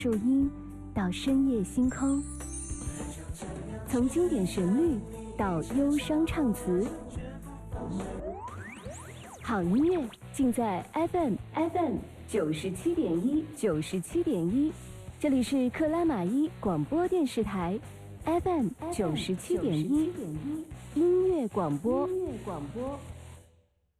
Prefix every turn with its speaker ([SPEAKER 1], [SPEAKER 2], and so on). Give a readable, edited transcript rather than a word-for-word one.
[SPEAKER 1] 树荫到深夜星空，从经典旋律到忧伤唱词，好音乐尽在 FM 97.1，这里是克拉玛依广播电视台 FM 97.1，音乐广播。